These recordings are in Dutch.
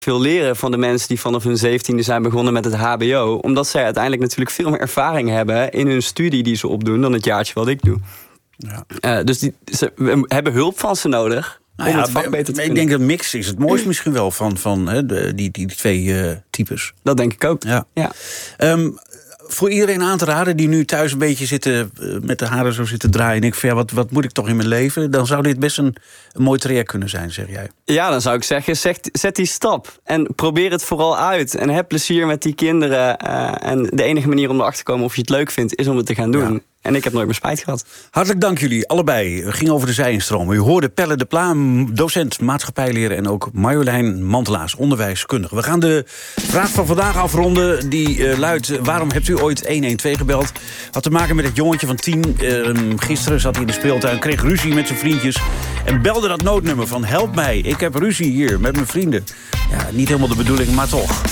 veel leren van de mensen die vanaf hun 17e zijn begonnen met het hbo. Omdat zij uiteindelijk natuurlijk veel meer ervaring hebben in hun studie die ze opdoen dan het jaartje wat ik doe. Ja. Dus we hebben hulp van ze nodig. Nou ja, ik denk dat mix is het mooiste misschien wel van die twee types. Dat denk ik ook. Ja. Voor iedereen aan te raden die nu thuis een beetje zitten met de haren zo zitten draaien en ik van wat moet ik toch in mijn leven? Dan zou dit best een mooi traject kunnen zijn, zeg jij. Ja, dan zou ik zeggen, zet die stap en probeer het vooral uit en heb plezier met die kinderen. En de enige manier om erachter te komen of je het leuk vindt is om het te gaan doen. Ja. En ik heb nooit meer spijt gehad. Hartelijk dank jullie, allebei. We gingen over de zij-instroom. U hoorde Pelle de Pla, docent maatschappijleer en ook Marjolein Mantelaars, onderwijskundige. We gaan de vraag van vandaag afronden. Die luidt, waarom hebt u ooit 112 gebeld? Had te maken met het jongetje van 10. Gisteren zat hij in de speeltuin, kreeg ruzie met zijn vriendjes en belde dat noodnummer van help mij, ik heb ruzie hier met mijn vrienden. Ja, niet helemaal de bedoeling, maar toch.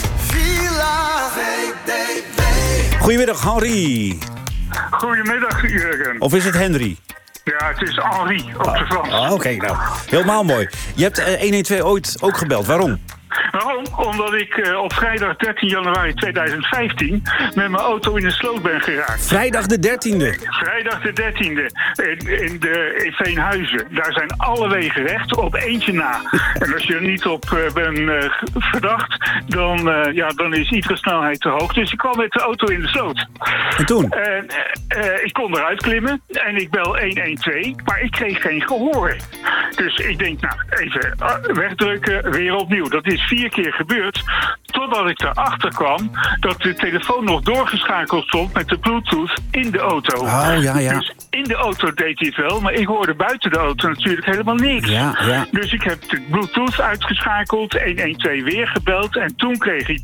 Goedemiddag, Henri. Goedemiddag, Jurgen. Of is het Henry? Ja, het is Henri op de Frans. Oké, nou, helemaal mooi. Je hebt 112 ooit ook gebeld. Waarom? Waarom? Omdat ik op vrijdag 13 januari 2015 met mijn auto in de sloot ben geraakt. Vrijdag de 13e? Vrijdag de 13e in Veenhuizen. Daar zijn alle wegen recht op eentje na. En als je er niet op bent verdacht, dan is iedere snelheid te hoog. Dus ik kwam met de auto in de sloot. En toen? Ik kon eruit klimmen en ik bel 112, maar ik kreeg geen gehoor. Dus ik denk, nou, even wegdrukken, weer opnieuw. Dat is 4 keer gebeurd, totdat ik erachter kwam dat de telefoon nog doorgeschakeld stond met de Bluetooth in de auto. Oh, ja. Dus in de auto deed hij het wel, maar ik hoorde buiten de auto natuurlijk helemaal niks. Ja. Dus ik heb de Bluetooth uitgeschakeld, 112 weer gebeld en toen kreeg ik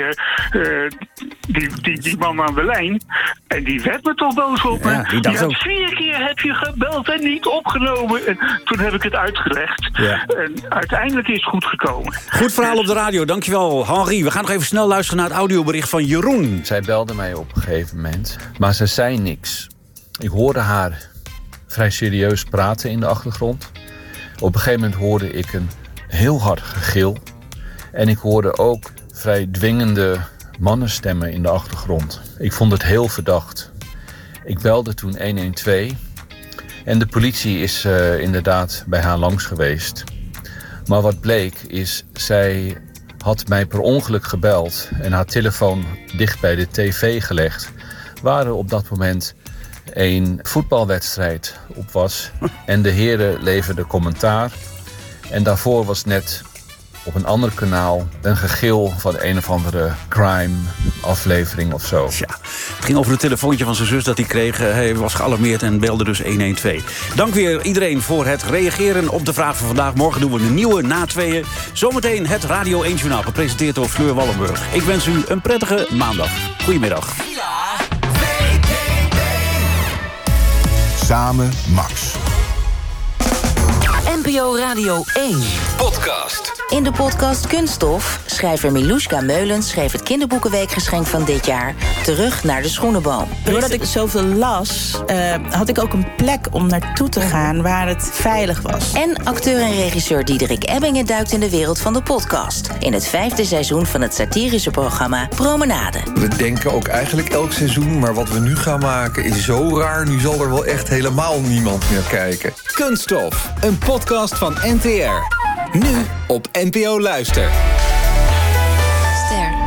die man aan de lijn en die werd me toch boos op me. Ja, die dacht ook. 4 keer heb je gebeld en niet opgenomen. En toen heb ik het uitgelegd. Ja. En uiteindelijk is het goed gekomen. Goed verhaal op de radio, dankjewel Henri. We gaan nog even snel luisteren naar het audiobericht van Jeroen. Zij belde mij op een gegeven moment, maar ze zei niks. Ik hoorde haar vrij serieus praten in de achtergrond. Op een gegeven moment hoorde ik een heel hard gegil. En ik hoorde ook vrij dwingende mannenstemmen in de achtergrond. Ik vond het heel verdacht. Ik belde toen 112 en de politie is inderdaad bij haar langs geweest. Maar wat bleek is, zij had mij per ongeluk gebeld en haar telefoon dicht bij de tv gelegd, waar er op dat moment een voetbalwedstrijd op was. En de heren leverden commentaar. En daarvoor was net op een ander kanaal een gegil van een of andere crime-aflevering of zo. Ja, het ging over het telefoontje van zijn zus dat hij kreeg. Hij was gealarmeerd en belde dus 112. Dank weer iedereen voor het reageren op de vraag van vandaag. Morgen doen we een nieuwe na tweeën. Zometeen het Radio 1 Journaal, gepresenteerd door Fleur Wallenburg. Ik wens u een prettige maandag. Goedemiddag. Samen Max. NPO Radio 1. Podcast. In de podcast Kunststof, schrijver Miluska Meulens schreef het kinderboekenweekgeschenk van dit jaar Terug naar de Schoenenboom. Doordat ik zoveel las, had ik ook een plek om naartoe te gaan waar het veilig was. En acteur en regisseur Diederik Ebbingen duikt in de wereld van de podcast. In het 5e seizoen van het satirische programma Promenade. We denken ook eigenlijk elk seizoen, maar wat we nu gaan maken is zo raar. Nu zal er wel echt helemaal niemand meer kijken. Kunststof, een podcast van NTR. Nu op NPO Luister. Ster.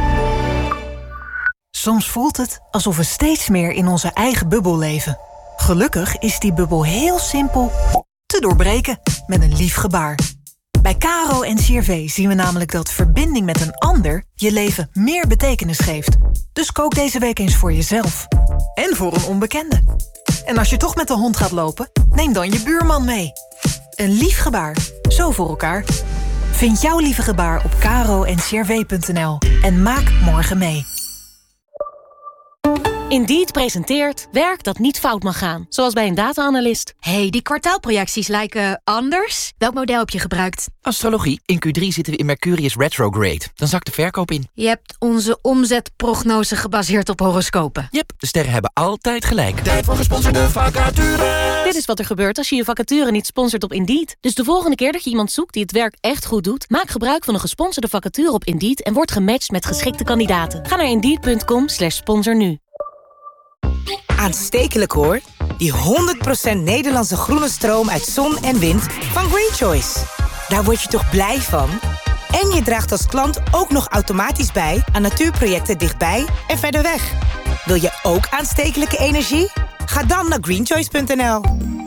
Soms voelt het alsof we steeds meer in onze eigen bubbel leven. Gelukkig is die bubbel heel simpel te doorbreken met een lief gebaar. Bij Caro en CRV zien we namelijk dat verbinding met een ander je leven meer betekenis geeft. Dus kook deze week eens voor jezelf. En voor een onbekende. En als je toch met de hond gaat lopen, neem dan je buurman mee. Een lief gebaar. Zo voor elkaar. Vind jouw lieve gebaar op caro-en-crv.nl en maak morgen mee. Indeed presenteert werk dat niet fout mag gaan. Zoals bij een data-analyst. Hey, die kwartaalprojecties lijken anders. Welk model heb je gebruikt? Astrologie. In Q3 zitten we in Mercurius retrograde. Dan zakt de verkoop in. Je hebt onze omzetprognose gebaseerd op horoscopen. Yep, de sterren hebben altijd gelijk. Tijd voor gesponsorde vacatures. Dit is wat er gebeurt als je je vacature niet sponsort op Indeed. Dus de volgende keer dat je iemand zoekt die het werk echt goed doet, maak gebruik van een gesponsorde vacature op Indeed en word gematcht met geschikte kandidaten. Ga naar Indeed.com/sponsor nu. Aanstekelijk hoor. Die 100% Nederlandse groene stroom uit zon en wind van Green Choice. Daar word je toch blij van? En je draagt als klant ook nog automatisch bij aan natuurprojecten dichtbij en verder weg. Wil je ook aanstekelijke energie? Ga dan naar greenchoice.nl.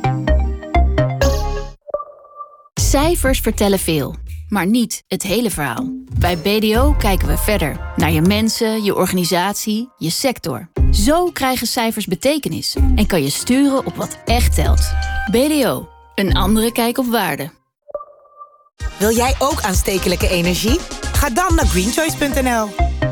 Cijfers vertellen veel, maar niet het hele verhaal. Bij BDO kijken we verder naar je mensen, je organisatie, je sector. Zo krijgen cijfers betekenis en kan je sturen op wat echt telt. BDO, een andere kijk op waarde. Wil jij ook aanstekelijke energie? Ga dan naar greenchoice.nl.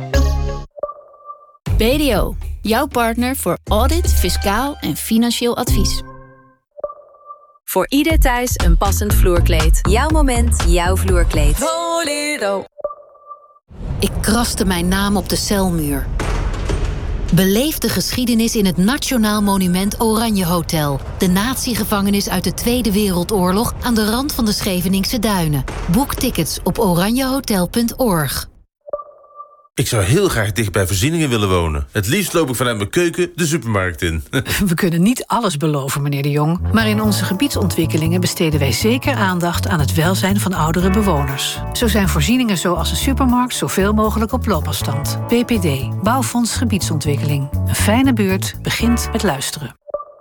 BDO, jouw partner voor audit, fiscaal en financieel advies. Voor ieder thuis een passend vloerkleed. Jouw moment, jouw vloerkleed. Volero. Ik kraste mijn naam op de celmuur. Beleef de geschiedenis in het Nationaal Monument Oranje Hotel. De natiegevangenis uit de Tweede Wereldoorlog aan de rand van de Scheveningse Duinen. Boek tickets op oranjehotel.org. Ik zou heel graag dicht bij voorzieningen willen wonen. Het liefst loop ik vanuit mijn keuken de supermarkt in. We kunnen niet alles beloven, meneer De Jong. Maar in onze gebiedsontwikkelingen besteden wij zeker aandacht aan het welzijn van oudere bewoners. Zo zijn voorzieningen zoals een supermarkt zoveel mogelijk op loopafstand. BPD, Bouwfonds Gebiedsontwikkeling. Een fijne buurt begint met luisteren.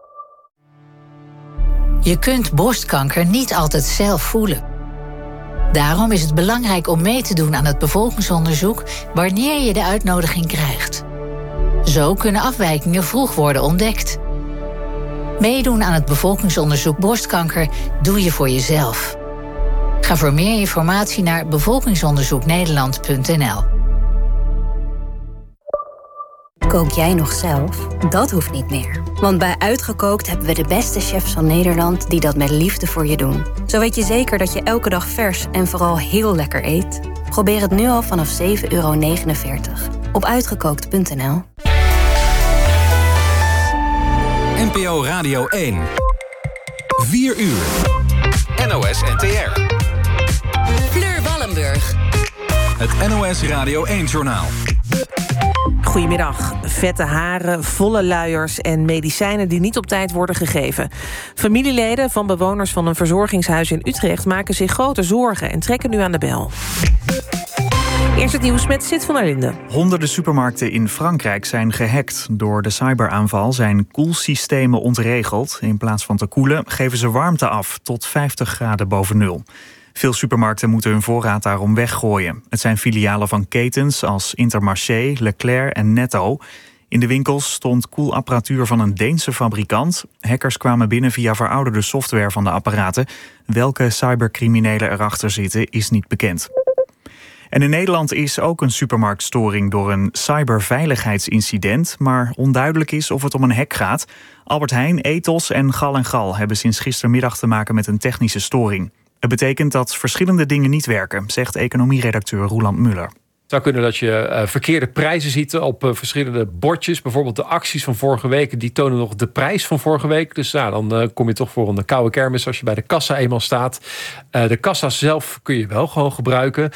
Je kunt borstkanker niet altijd zelf voelen. Daarom is het belangrijk om mee te doen aan het bevolkingsonderzoek wanneer je de uitnodiging krijgt. Zo kunnen afwijkingen vroeg worden ontdekt. Meedoen aan het bevolkingsonderzoek borstkanker doe je voor jezelf. Ga voor meer informatie naar bevolkingsonderzoeknederland.nl. Kook jij nog zelf? Dat hoeft niet meer. Want bij Uitgekookt hebben we de beste chefs van Nederland die dat met liefde voor je doen. Zo weet je zeker dat je elke dag vers en vooral heel lekker eet. Probeer het nu al vanaf €7,49 op uitgekookt.nl. NPO Radio 1. 4 uur. NOS NTR. Fleur Wallenburg. Het NOS Radio 1-journaal. Goedemiddag. Vette haren, volle luiers en medicijnen die niet op tijd worden gegeven. Familieleden van bewoners van een verzorgingshuis in Utrecht maken zich grote zorgen en trekken nu aan de bel. Eerst het nieuws met Sid van der Linden. Honderden supermarkten in Frankrijk zijn gehackt. Door de cyberaanval zijn koelsystemen ontregeld. In plaats van te koelen geven ze warmte af tot 50 graden boven nul. Veel supermarkten moeten hun voorraad daarom weggooien. Het zijn filialen van ketens als Intermarché, Leclerc en Netto. In de winkels stond koelapparatuur van een Deense fabrikant. Hackers kwamen binnen via verouderde software van de apparaten. Welke cybercriminelen erachter zitten is niet bekend. En in Nederland is ook een supermarktstoring door een cyberveiligheidsincident, maar onduidelijk is of het om een hack gaat. Albert Heijn, Ethos en Gal & Gal hebben sinds gistermiddag te maken met een technische storing. Het betekent dat verschillende dingen niet werken, zegt economieredacteur Roeland Muller. Het zou kunnen dat je verkeerde prijzen ziet op verschillende bordjes. Bijvoorbeeld de acties van vorige week, die tonen nog de prijs van vorige week. Dus dan kom je toch voor een koude kermis als je bij de kassa eenmaal staat. De kassa's zelf kun je wel gewoon gebruiken.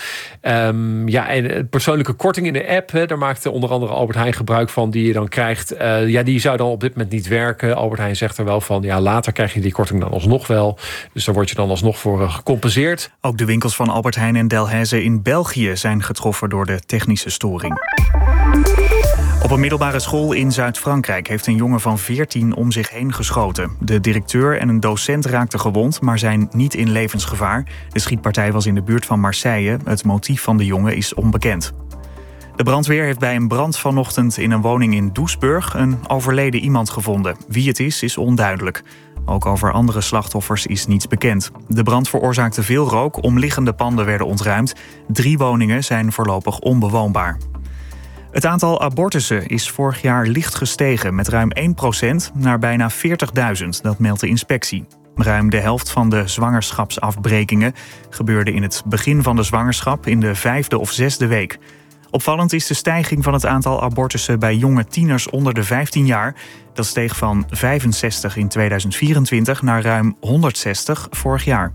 En persoonlijke korting in de app, daar maakt onder andere Albert Heijn gebruik van, die je dan krijgt. Die zou dan op dit moment niet werken. Albert Heijn zegt er wel van, later krijg je die korting dan alsnog wel. Dus daar word je dan alsnog voor gecompenseerd. Ook de winkels van Albert Heijn en Delhaize in België zijn getroffen door de technische storing. Op een middelbare school in Zuid-Frankrijk heeft een jongen van 14 om zich heen geschoten. De directeur en een docent raakten gewond, maar zijn niet in levensgevaar. De schietpartij was in de buurt van Marseille. Het motief van de jongen is onbekend. De brandweer heeft bij een brand vanochtend in een woning in Doesburg een overleden iemand gevonden. Wie het is onduidelijk. Ook over andere slachtoffers is niets bekend. De brand veroorzaakte veel rook, omliggende panden werden ontruimd. 3 woningen zijn voorlopig onbewoonbaar. Het aantal abortussen is vorig jaar licht gestegen met ruim 1% naar bijna 40.000, dat meldt de inspectie. Ruim de helft van de zwangerschapsafbrekingen gebeurde in het begin van de zwangerschap in de 5e of 6e week. Opvallend is de stijging van het aantal abortussen bij jonge tieners onder de 15 jaar. Dat steeg van 65 in 2024 naar ruim 160 vorig jaar.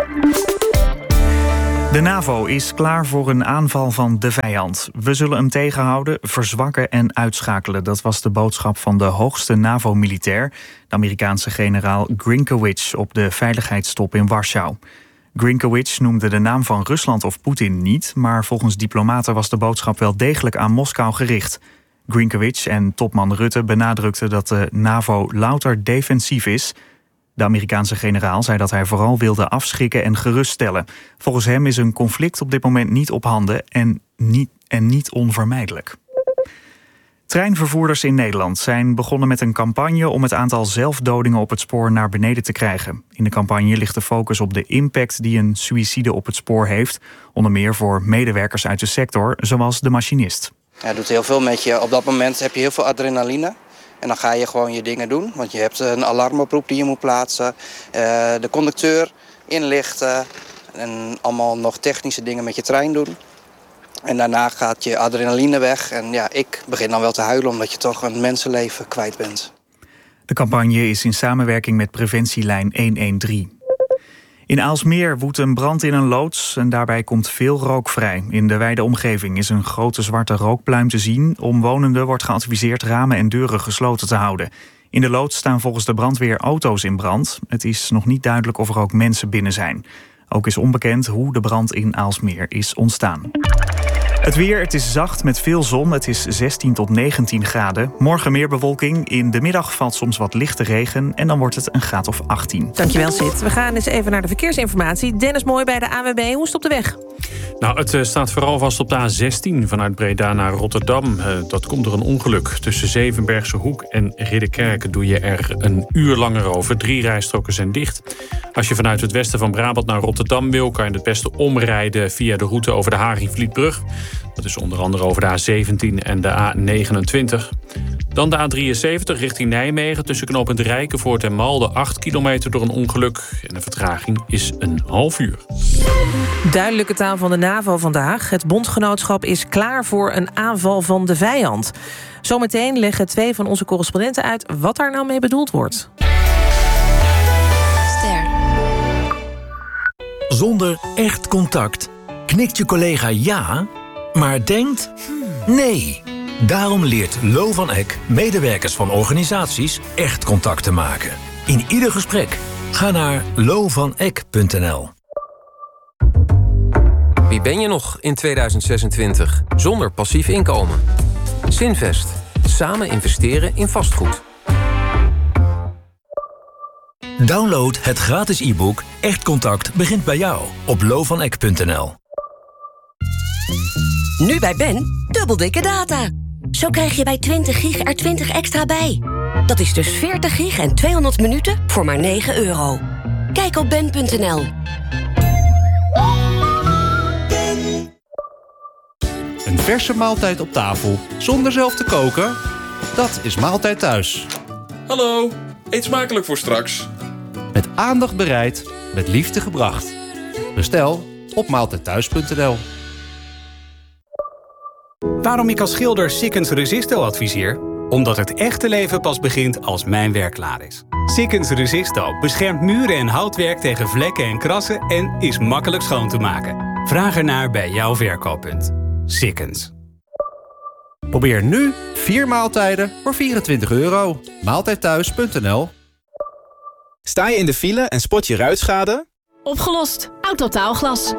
De NAVO is klaar voor een aanval van de vijand. We zullen hem tegenhouden, verzwakken en uitschakelen. Dat was de boodschap van de hoogste NAVO-militair, de Amerikaanse generaal Grinkewich, op de veiligheidstop in Warschau. Grinkewich noemde de naam van Rusland of Poetin niet, maar volgens diplomaten was de boodschap wel degelijk aan Moskou gericht. Grinkewich en topman Rutte benadrukten dat de NAVO louter defensief is. De Amerikaanse generaal zei dat hij vooral wilde afschrikken en geruststellen. Volgens hem is een conflict op dit moment niet op handen en niet onvermijdelijk. Treinvervoerders in Nederland zijn begonnen met een campagne om het aantal zelfdodingen op het spoor naar beneden te krijgen. In de campagne ligt de focus op de impact die een suïcide op het spoor heeft, onder meer voor medewerkers uit de sector, zoals de machinist. Ja, het doet heel veel met je. Op dat moment heb je heel veel adrenaline. En dan ga je gewoon je dingen doen. Want je hebt een alarmoproep die je moet plaatsen. De conducteur inlichten. En allemaal nog technische dingen met je trein doen. En daarna gaat je adrenaline weg. En ja, ik begin dan wel te huilen omdat je toch een mensenleven kwijt bent. De campagne is in samenwerking met Preventielijn 113. In Aalsmeer woedt een brand in een loods en daarbij komt veel rook vrij. In de wijde omgeving is een grote zwarte rookpluim te zien. Omwonenden wordt geadviseerd ramen en deuren gesloten te houden. In de loods staan volgens de brandweer auto's in brand. Het is nog niet duidelijk of er ook mensen binnen zijn. Ook is onbekend hoe de brand in Aalsmeer is ontstaan. Het weer, het is zacht met veel zon. Het is 16 tot 19 graden. Morgen meer bewolking. In de middag valt soms wat lichte regen. En dan wordt het een graad of 18. Dankjewel, Sid. We gaan eens even naar de verkeersinformatie. Dennis Mooi bij de ANWB. Hoe is het op de weg? Nou, het staat vooral vast op de A16 vanuit Breda naar Rotterdam. Dat komt door een ongeluk. Tussen Zevenbergse Hoek en Ridderkerk doe je er een uur langer over. 3 rijstroken zijn dicht. Als je vanuit het westen van Brabant naar Rotterdam wil, kan je het beste omrijden via de route over de Haringvlietbrug. Dat is onder andere over de A17 en de A29. Dan de A73 richting Nijmegen tussen knooppunt Rijkenvoort en Malden. 8 kilometer door een ongeluk. En de vertraging is een half uur. Duidelijke taal van de NAVO vandaag. Het bondgenootschap is klaar voor een aanval van de vijand. Zometeen leggen 2 van onze correspondenten uit wat daar nou mee bedoeld wordt. Zonder echt contact knikt je collega ja, maar denkt nee. Daarom leert Lo van Eck medewerkers van organisaties echt contact te maken. In ieder gesprek. Ga naar lovaneck.nl. Wie ben je nog in 2026 zonder passief inkomen? Zinvest. Samen investeren in vastgoed. Download het gratis e-book Echt Contact begint bij jou op lovaneck.nl. Nu bij Ben, dubbel dikke data. Zo krijg je bij 20 gig er 20 extra bij. Dat is dus 40 gig en 200 minuten voor maar €9. Kijk op ben.nl. Een verse maaltijd op tafel zonder zelf te koken? Dat is Maaltijd Thuis. Hallo, eet smakelijk voor straks. Met aandacht bereid, met liefde gebracht. Bestel op maaltijdthuis.nl. Waarom ik als schilder Sikkens Resisto adviseer? Omdat het echte leven pas begint als mijn werk klaar is. Sikkens Resisto beschermt muren en houtwerk tegen vlekken en krassen en is makkelijk schoon te maken. Vraag ernaar bij jouw verkooppunt. Sikkens. Probeer nu 4 maaltijden voor €24. Maaltijdthuis.nl. Sta je in de file en spot je ruitschade? Opgelost. Autotaalglas.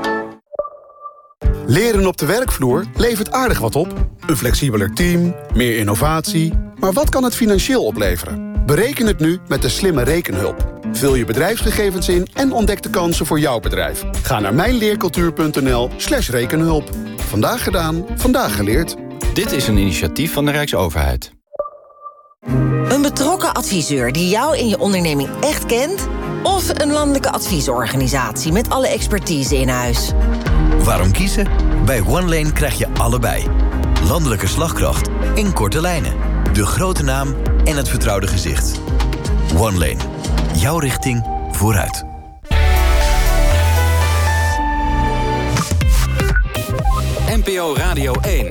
Leren op de werkvloer levert aardig wat op. Een flexibeler team, meer innovatie. Maar wat kan het financieel opleveren? Bereken het nu met de slimme rekenhulp. Vul je bedrijfsgegevens in en ontdek de kansen voor jouw bedrijf. Ga naar mijnleercultuur.nl/rekenhulp. Vandaag gedaan, vandaag geleerd. Dit is een initiatief van de Rijksoverheid. Een betrokken adviseur die jou en je onderneming echt kent? Of een landelijke adviesorganisatie met alle expertise in huis? Waarom kiezen? Bij OneLane krijg je allebei. landelijke slagkracht en korte lijnen. De grote naam en het vertrouwde gezicht. OneLane. Jouw richting vooruit. NPO Radio 1.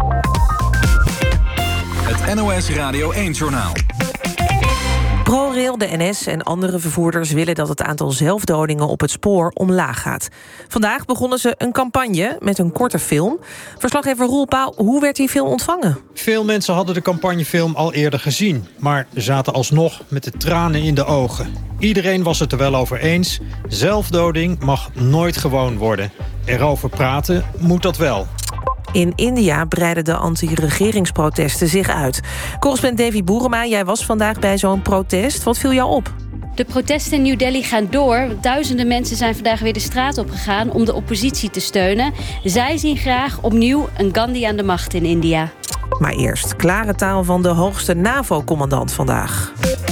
Het NOS Radio 1-journaal. ProRail, de NS en andere vervoerders willen dat het aantal zelfdodingen op het spoor omlaag gaat. Vandaag begonnen ze een campagne met een korte film. Verslaggever Roel Pauw, hoe werd die film ontvangen? Veel mensen hadden de campagnefilm al eerder gezien, maar zaten alsnog met de tranen in de ogen. Iedereen was het er wel over eens. Zelfdoding mag nooit gewoon worden. Erover praten moet dat wel. In India breiden de anti-regeringsprotesten zich uit. Correspondent Davy Boerema, jij was vandaag bij zo'n protest. Wat viel jou op? De protesten in New Delhi gaan door. Duizenden mensen zijn vandaag weer de straat opgegaan om de oppositie te steunen. Zij zien graag opnieuw een Gandhi aan de macht in India. Maar eerst klare taal van de hoogste NAVO-commandant vandaag.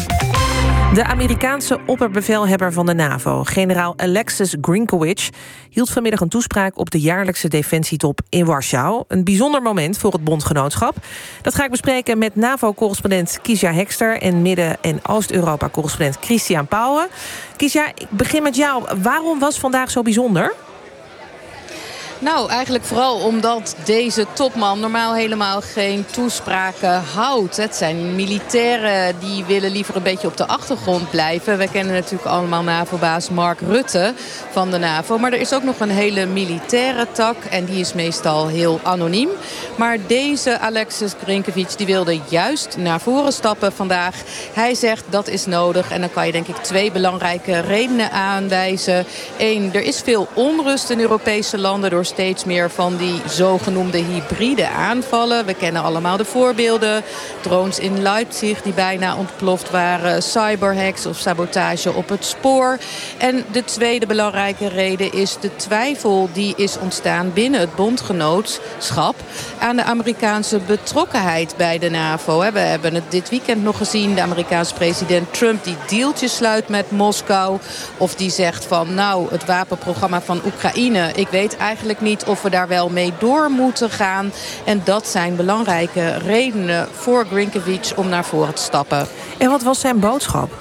De Amerikaanse opperbevelhebber van de NAVO, generaal Alexis Grinkowicz, hield vanmiddag een toespraak op de jaarlijkse defensietop in Warschau. Een bijzonder moment voor het bondgenootschap. Dat ga ik bespreken met NAVO-correspondent Kiesja Hekster en Midden- en Oost-Europa-correspondent Christian Pauwen. Kiesja, ik begin met jou. Waarom was vandaag zo bijzonder? Nou, eigenlijk vooral omdat deze topman normaal helemaal geen toespraken houdt. Het zijn militairen die willen liever een beetje op de achtergrond blijven. We kennen natuurlijk allemaal NAVO-baas Mark Rutte van de NAVO. Maar er is ook nog een hele militaire tak en die is meestal heel anoniem. Maar deze Alexis Grinkowicz die wilde juist naar voren stappen vandaag. Hij zegt dat is nodig en dan kan je denk ik 2 belangrijke redenen aanwijzen. 1, er is veel onrust in Europese landen door steeds meer van die zogenoemde hybride aanvallen. We kennen allemaal de voorbeelden. Drones in Leipzig die bijna ontploft waren. Cyberhacks of sabotage op het spoor. En de tweede belangrijke reden is de twijfel die is ontstaan binnen het bondgenootschap aan de Amerikaanse betrokkenheid bij de NAVO. We hebben het dit weekend nog gezien. De Amerikaanse president Trump die deeltjes sluit met Moskou. Of die zegt van nou, het wapenprogramma van Oekraïne, ik weet eigenlijk niet of we daar wel mee door moeten gaan. En dat zijn belangrijke redenen voor Grinkowicz om naar voren te stappen. En wat was zijn boodschap?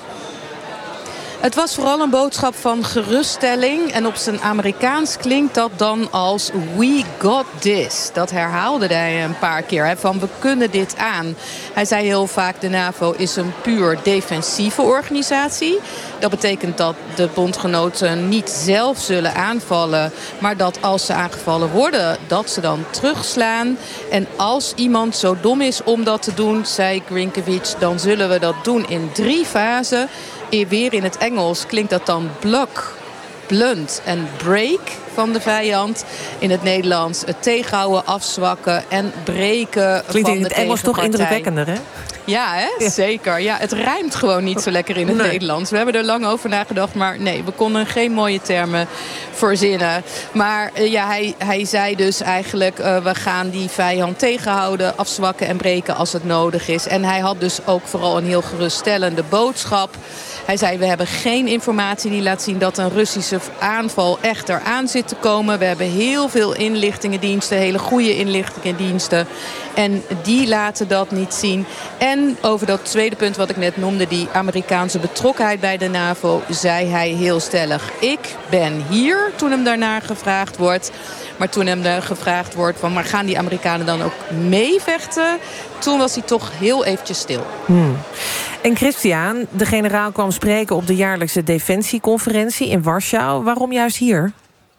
Het was vooral een boodschap van geruststelling. En op zijn Amerikaans klinkt dat dan als we got this. Dat herhaalde hij een paar keer. Van we kunnen dit aan. Hij zei heel vaak de NAVO is een puur defensieve organisatie. Dat betekent dat de bondgenoten niet zelf zullen aanvallen. Maar dat als ze aangevallen worden, dat ze dan terugslaan. En als iemand zo dom is om dat te doen, zei Grinkowicz, dan zullen we dat doen in 3 fasen. Weer in het Engels klinkt dat dan block, blunt en break van de vijand. In het Nederlands het tegenhouden, afzwakken en breken. Klinkt van in het Engels toch indrukwekkender, hè? Ja, hè? Ja. Zeker. Ja, het rijmt gewoon niet zo lekker in het Nederlands. We hebben er lang over nagedacht, maar nee, we konden geen mooie termen verzinnen. Maar hij zei dus eigenlijk, we gaan die vijand tegenhouden, afzwakken en breken als het nodig is. En hij had dus ook vooral een heel geruststellende boodschap. Hij zei, we hebben geen informatie die laat zien dat een Russische aanval echt eraan zit te komen. We hebben heel veel inlichtingendiensten, hele goede inlichtingendiensten. En die laten dat niet zien. En over dat tweede punt wat ik net noemde, die Amerikaanse betrokkenheid bij de NAVO, zei hij heel stellig, ik ben hier, toen hem daarnaar gevraagd wordt. Maar toen hem gevraagd wordt van, maar gaan die Amerikanen dan ook meevechten? Toen was hij toch heel eventjes stil. En Christian, de generaal kwam spreken op de jaarlijkse defensieconferentie in Warschau. Waarom juist hier?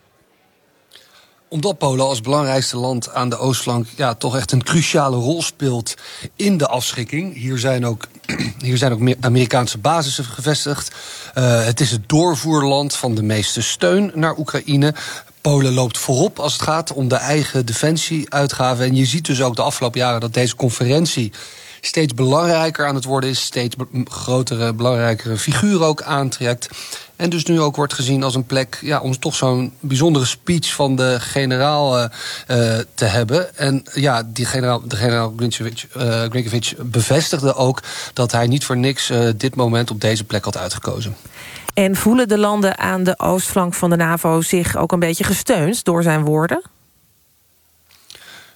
Omdat Polen als belangrijkste land aan de oostflank toch echt een cruciale rol speelt in de afschrikking. Hier zijn ook meer Amerikaanse basissen gevestigd. Het is het doorvoerland van de meeste steun naar Oekraïne. Polen loopt voorop als het gaat om de eigen defensieuitgaven. En je ziet dus ook de afgelopen jaren dat deze conferentie steeds belangrijker aan het worden is. Steeds grotere, belangrijkere figuren ook aantrekt. En dus nu ook wordt gezien als een plek om toch zo'n bijzondere speech van de generaal te hebben. En de generaal Grinkowicz bevestigde ook dat hij niet voor niks dit moment op deze plek had uitgekozen. En voelen de landen aan de oostflank van de NAVO zich ook een beetje gesteund door zijn woorden?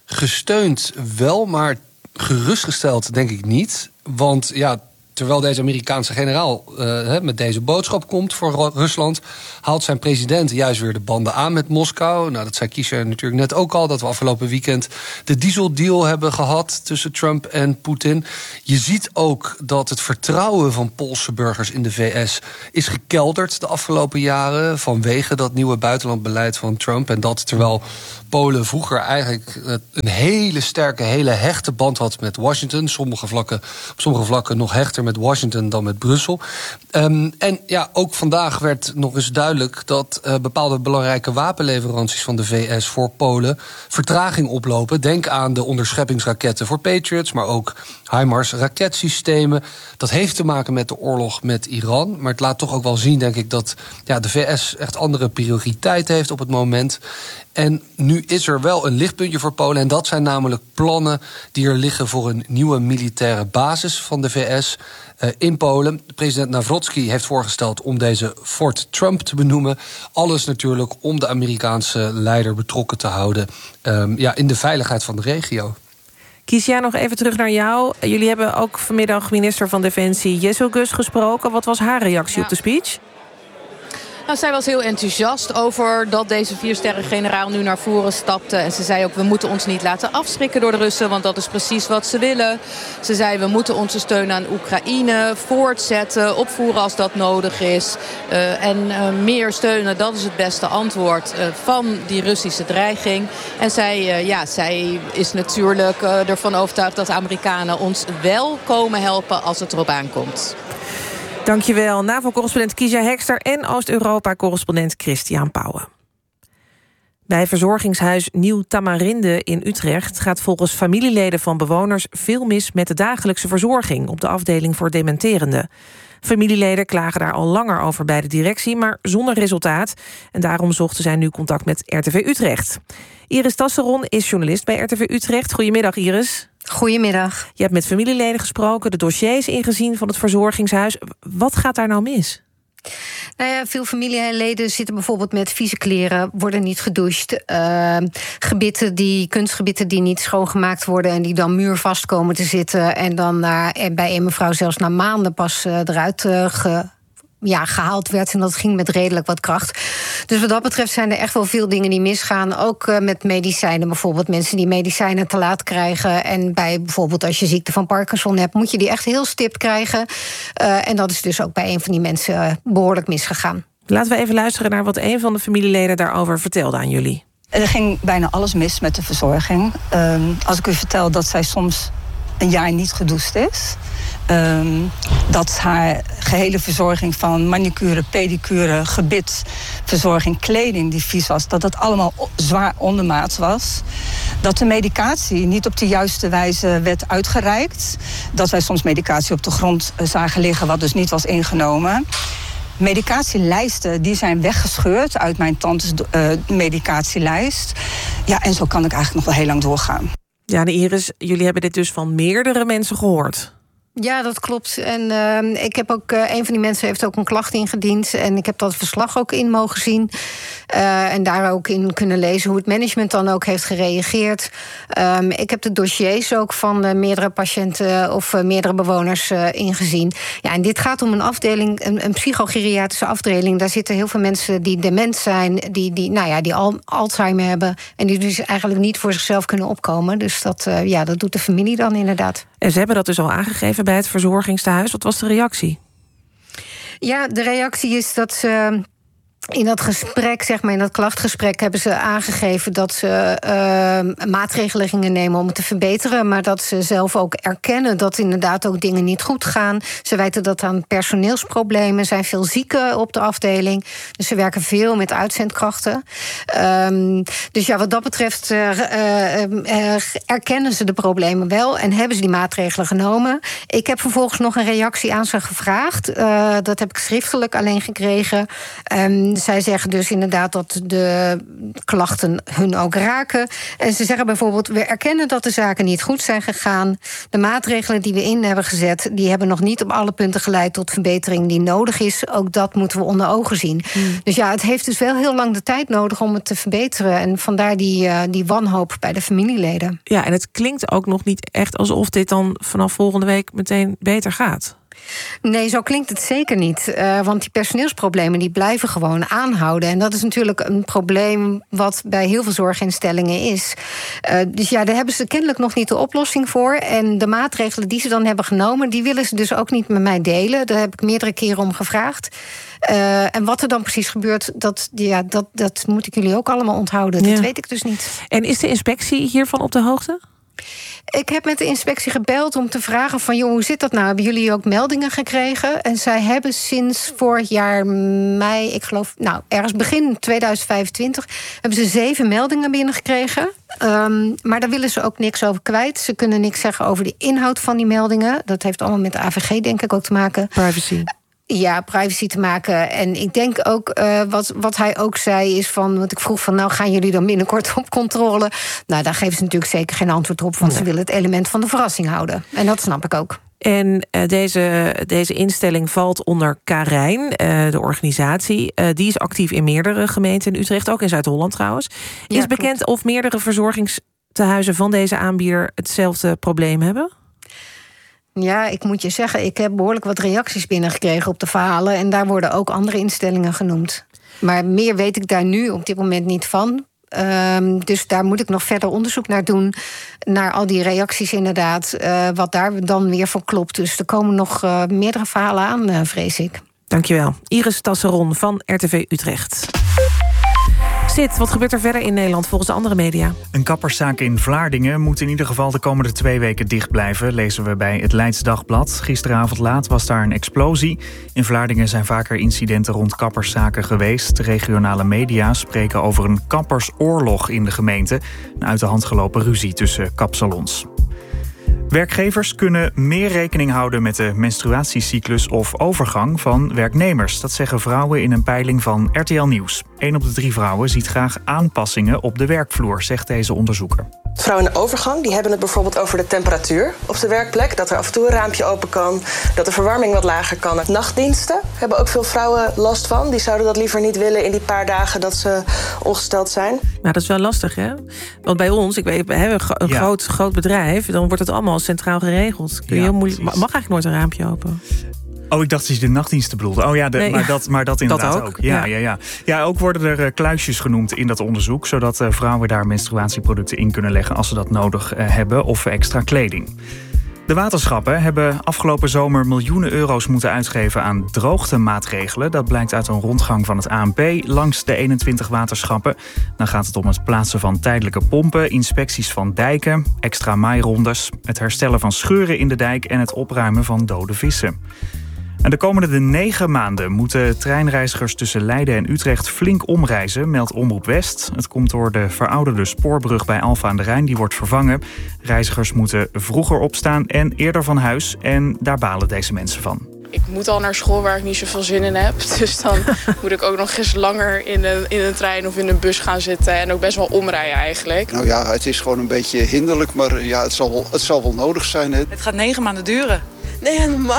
Gesteund wel, maar gerustgesteld denk ik niet. Want ja, terwijl deze Amerikaanse generaal met deze boodschap komt voor Rusland, haalt zijn president juist weer de banden aan met Moskou. Nou, dat zei Kiesja natuurlijk net ook al, dat we afgelopen weekend de dieseldeal hebben gehad tussen Trump en Poetin. Je ziet ook dat het vertrouwen van Poolse burgers in de VS is gekelderd de afgelopen jaren vanwege dat nieuwe buitenlandbeleid van Trump. En dat terwijl Polen vroeger eigenlijk een hele sterke, hele hechte band had met Washington. Op sommige vlakken nog hechter met Washington dan met Brussel. En ja, ook vandaag werd nog eens duidelijk dat bepaalde belangrijke wapenleveranties van de VS voor Polen vertraging oplopen. Denk aan de onderscheppingsraketten voor Patriots, maar ook HIMARS raketsystemen. Dat heeft te maken met de oorlog met Iran. Maar het laat toch ook wel zien, denk ik, dat de VS echt andere prioriteiten heeft op het moment. En nu is er wel een lichtpuntje voor Polen. En dat zijn namelijk plannen die er liggen voor een nieuwe militaire basis van de VS in Polen. President Nawrocki heeft voorgesteld om deze Fort Trump te benoemen. Alles natuurlijk om de Amerikaanse leider betrokken te houden in de veiligheid van de regio. Kiesja, nog even terug naar jou. Jullie hebben ook vanmiddag minister van Defensie Jesselgus gesproken. Wat was haar reactie op de speech? Nou, zij was heel enthousiast over dat deze 4-sterren-generaal nu naar voren stapte. En ze zei ook, we moeten ons niet laten afschrikken door de Russen, want dat is precies wat ze willen. Ze zei, we moeten onze steun aan Oekraïne voortzetten, opvoeren als dat nodig is. En meer steunen, dat is het beste antwoord van die Russische dreiging. En zij is natuurlijk ervan overtuigd dat de Amerikanen ons wel komen helpen als het erop aankomt. Dankjewel, NAVO-correspondent Kiesja Hekster en Oost-Europa-correspondent Christian Pauwen. Bij verzorgingshuis Nieuw Tamarinde in Utrecht gaat volgens familieleden van bewoners veel mis met de dagelijkse verzorging op de afdeling voor dementerenden. Familieleden klagen daar al langer over bij de directie, maar zonder resultaat. En daarom zochten zij nu contact met RTV Utrecht. Iris Tasseron is journalist bij RTV Utrecht. Goedemiddag, Iris. Goedemiddag. Je hebt met familieleden gesproken, de dossiers ingezien van het verzorgingshuis. Wat gaat daar nou mis? Nou ja, veel familieleden zitten bijvoorbeeld met vieze kleren, worden niet gedoucht. Kunstgebitten die niet schoongemaakt worden en die dan muurvast komen te zitten. En dan bij een mevrouw zelfs na maanden pas eruit gehaald werd. En dat ging met redelijk wat kracht. Dus wat dat betreft zijn er echt wel veel dingen die misgaan. Ook met medicijnen bijvoorbeeld. Mensen die medicijnen te laat krijgen. En bij bijvoorbeeld als je ziekte van Parkinson hebt, moet je die echt heel stipt krijgen. En dat is dus ook bij een van die mensen behoorlijk misgegaan. Laten we even luisteren naar wat een van de familieleden daarover vertelde aan jullie. Er ging bijna alles mis met de verzorging. Als ik u vertel dat zij soms een jaar niet gedoucht is, dat haar gehele verzorging van manicure, pedicure, gebitverzorging, kleding die vies was, dat dat allemaal zwaar ondermaats was. Dat de medicatie niet op de juiste wijze werd uitgereikt. Dat wij soms medicatie op de grond zagen liggen wat dus niet was ingenomen. Medicatielijsten die zijn weggescheurd uit mijn tantes medicatielijst. Ja, en zo kan ik eigenlijk nog wel heel lang doorgaan. Ja, Iris, jullie hebben dit dus van meerdere mensen gehoord. Ja, dat klopt. En ik heb ook, een van die mensen heeft ook een klacht ingediend. En ik heb dat verslag ook in mogen zien. En daar ook in kunnen lezen hoe het management dan ook heeft gereageerd. Ik heb de dossiers ook van meerdere patiënten of meerdere bewoners ingezien. Ja, en dit gaat om een afdeling, een psychogeriatrische afdeling. Daar zitten heel veel mensen die dement zijn, die Alzheimer hebben. En die dus eigenlijk niet voor zichzelf kunnen opkomen. Dus dat doet de familie dan inderdaad. En ze hebben dat dus al aangegeven bij het verzorgingstehuis. Wat was de reactie? Ja, de reactie is dat ze in dat gesprek, zeg maar in dat klachtgesprek, hebben ze aangegeven dat ze maatregelen gingen nemen om het te verbeteren. Maar dat ze zelf ook erkennen dat inderdaad ook dingen niet goed gaan. Ze wijten dat aan personeelsproblemen. Er zijn veel zieken op de afdeling. Dus ze werken veel met uitzendkrachten. Dus ja, wat dat betreft erkennen ze de problemen wel en hebben ze die maatregelen genomen. Ik heb vervolgens nog een reactie aan ze gevraagd. Dat heb ik schriftelijk alleen gekregen. Zij zeggen dus inderdaad dat de klachten hun ook raken. En ze zeggen bijvoorbeeld, we erkennen dat de zaken niet goed zijn gegaan. De maatregelen die we in hebben gezet, die hebben nog niet op alle punten geleid tot verbetering die nodig is. Ook dat moeten we onder ogen zien. Dus ja, het heeft dus wel heel lang de tijd nodig om het te verbeteren. En vandaar die wanhoop bij de familieleden. Ja, en het klinkt ook nog niet echt alsof dit dan vanaf volgende week meteen beter gaat. Nee, zo klinkt het zeker niet. Want die personeelsproblemen die blijven gewoon aanhouden. En dat is natuurlijk een probleem wat bij heel veel zorginstellingen is. Dus ja, daar hebben ze kennelijk nog niet de oplossing voor. En de maatregelen die ze dan hebben genomen, die willen ze dus ook niet met mij delen. Daar heb ik meerdere keren om gevraagd. En wat er dan precies gebeurt, dat moet ik jullie ook allemaal onthouden. Dat weet ik dus niet. En is de inspectie hiervan op de hoogte? Ik heb met de inspectie gebeld om te vragen van, joh, hoe zit dat nou? Hebben jullie ook meldingen gekregen? En zij hebben sinds vorig jaar mei, ik geloof, ergens begin 2025... hebben ze 7 meldingen binnengekregen. Maar daar willen ze ook niks over kwijt. Ze kunnen niks zeggen over de inhoud van die meldingen. Dat heeft allemaal met de AVG, denk ik, ook te maken. Privacy. Ja, privacy te maken. En ik denk ook, wat hij ook zei is van, want ik vroeg van, gaan jullie dan binnenkort op controle? Nou, daar geven ze natuurlijk zeker geen antwoord op, want ze willen het element van de verrassing houden. En dat snap ik ook. En deze instelling valt onder Carijn, de organisatie. Die is actief in meerdere gemeenten in Utrecht, ook in Zuid-Holland trouwens. Is bekend of meerdere verzorgingstehuizen van deze aanbieder hetzelfde probleem hebben? Ja, ik moet je zeggen, ik heb behoorlijk wat reacties binnengekregen op de verhalen. En daar worden ook andere instellingen genoemd. Maar meer weet ik daar nu op dit moment niet van. Dus daar moet ik nog verder onderzoek naar doen. Naar al die reacties inderdaad. Wat daar dan weer voor klopt. Dus er komen nog meerdere verhalen aan, vrees ik. Dankjewel. Iris Tasseron van RTV Utrecht. Sid, wat gebeurt er verder in Nederland volgens de andere media? Een kapperszaak in Vlaardingen moet in ieder geval de komende 2 weken dicht blijven, lezen we bij het Leids Dagblad. Gisteravond laat was daar een explosie. In Vlaardingen zijn vaker incidenten rond kapperszaken geweest. De regionale media spreken over een kappersoorlog in de gemeente. Een uit de hand gelopen ruzie tussen kapsalons. Werkgevers kunnen meer rekening houden met de menstruatiecyclus of overgang van werknemers. Dat zeggen vrouwen in een peiling van RTL Nieuws. 1 op de 3 vrouwen ziet graag aanpassingen op de werkvloer, zegt deze onderzoeker. Vrouwen in de overgang die hebben het bijvoorbeeld over de temperatuur op de werkplek. Dat er af en toe een raampje open kan, dat de verwarming wat lager kan. Nachtdiensten hebben ook veel vrouwen last van. Die zouden dat liever niet willen in die paar dagen dat ze ongesteld zijn. Nou, dat is wel lastig, hè? Want bij ons, we hebben een groot bedrijf, dan wordt het allemaal centraal geregeld. Mag eigenlijk nooit een raampje open. Oh, ik dacht dat je de nachtdiensten bedoelde. Oh ja, maar dat inderdaad dat ook. Ja, ook worden er kluisjes genoemd in dat onderzoek, zodat vrouwen daar menstruatieproducten in kunnen leggen als ze dat nodig hebben, of extra kleding. De waterschappen hebben afgelopen zomer miljoenen euro's moeten uitgeven aan droogtemaatregelen. Dat blijkt uit een rondgang van het ANP langs de 21 waterschappen. Dan gaat het om het plaatsen van tijdelijke pompen, inspecties van dijken, extra maairondes, het herstellen van scheuren in de dijk en het opruimen van dode vissen. En de komende 9 maanden moeten treinreizigers tussen Leiden en Utrecht flink omreizen, meldt Omroep West. Het komt door de verouderde spoorbrug bij Alphen aan de Rijn, die wordt vervangen. Reizigers moeten vroeger opstaan en eerder van huis en daar balen deze mensen van. Ik moet al naar school waar ik niet zoveel zin in heb. Dus dan moet ik ook nog eens langer in een trein of in een bus gaan zitten. En ook best wel omrijden eigenlijk. Nou ja, het is gewoon een beetje hinderlijk, maar ja, het zal wel nodig zijn. Hè. Het gaat 9 maanden duren. Nee, helemaal.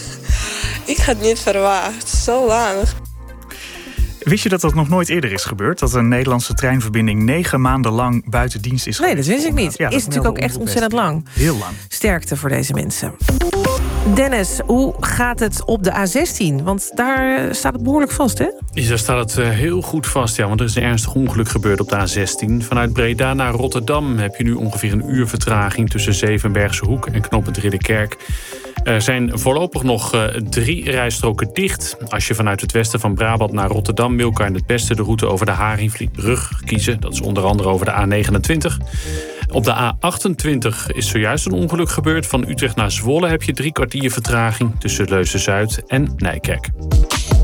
Ik ga het niet verwachten. Het is zo lang. Wist je dat dat nog nooit eerder is gebeurd? Dat een Nederlandse treinverbinding 9 maanden lang buiten dienst is geweest? Nee, dat wist ik niet. Ja, is natuurlijk ook echt ontzettend lang. Heel lang. Sterkte voor deze mensen. Dennis, hoe gaat het op de A16? Want daar staat het behoorlijk vast, hè? Ja, daar staat het heel goed vast, ja. Want er is een ernstig ongeluk gebeurd op de A16. Vanuit Breda naar Rotterdam heb je nu ongeveer een uur vertraging tussen Zevenbergse Hoek en knooppunt Ridderkerk. Er zijn voorlopig nog 3 rijstroken dicht. Als je vanuit het westen van Brabant naar Rotterdam wil, kan je het beste de route over de Haringvlietbrug kiezen. Dat is onder andere over de A29. Op de A28 is zojuist een ongeluk gebeurd. Van Utrecht naar Zwolle heb je 3 kwartier vertraging tussen Leusden-Zuid en Nijkerk.